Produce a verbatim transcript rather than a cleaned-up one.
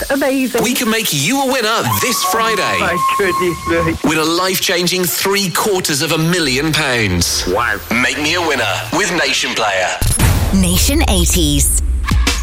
amazing. We can make you a winner this Friday. Oh, my goodness me. Win a life-changing three quarters of a million pounds. Wow. Make me a winner with Nation Player. Nation eighties.